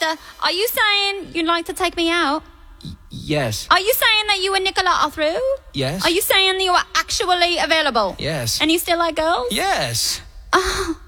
are you saying you'd like to take me out? Yes. Are you saying that you and Nicola are through? Yes. Are you saying that you are actually available? Yes. And you still like girls? Yes. Oh,